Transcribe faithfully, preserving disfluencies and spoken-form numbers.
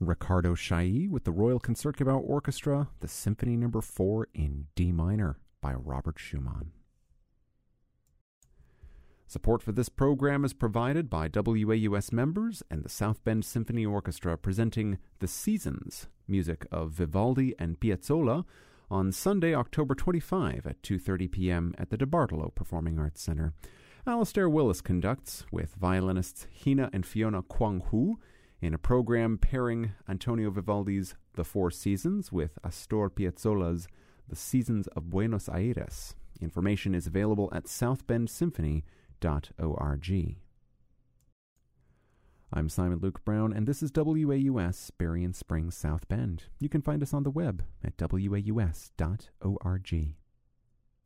Riccardo Chailly with the Royal Concertgebouw Orchestra, the Symphony Number four in D minor by Robert Schumann. Support for this program is provided by W A U S members and the South Bend Symphony Orchestra, presenting The Seasons, music of Vivaldi and Piazzolla, on Sunday, October twenty-fifth at two thirty p.m. at the DeBartolo Performing Arts Center. Alastair Willis conducts with violinists Hina and Fiona Kwang-Hu in a program pairing Antonio Vivaldi's The Four Seasons with Astor Piazzolla's The Seasons of Buenos Aires. Information is available at south bend symphony dot org. I'm Simon Luke Brown, and this is W A U S Berrien Springs South Bend. You can find us on the web at w a u s dot org.